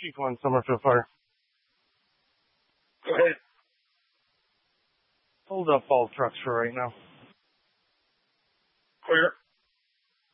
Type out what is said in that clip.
Chief 1, Summerfield Fire. Go ahead. Hold up all trucks for right now. Clear.